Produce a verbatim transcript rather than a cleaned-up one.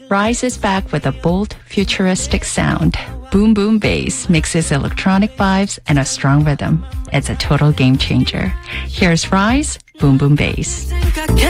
Rise is back with a bold, futuristic sound. Boom Boom Bass mixes electronic vibes and a strong rhythm. It's a total game changer. Here's Rise, Boom Boom Bass.